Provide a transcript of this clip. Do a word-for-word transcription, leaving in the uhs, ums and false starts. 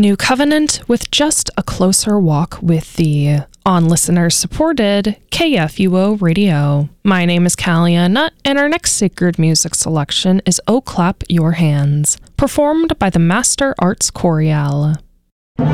New Covenant with Just a Closer Walk with Thee on listener-supported K F U O Radio. My name is Callia Nutt, and our next sacred music selection is O Clap Your Hands, performed by the Master Arts Choriale.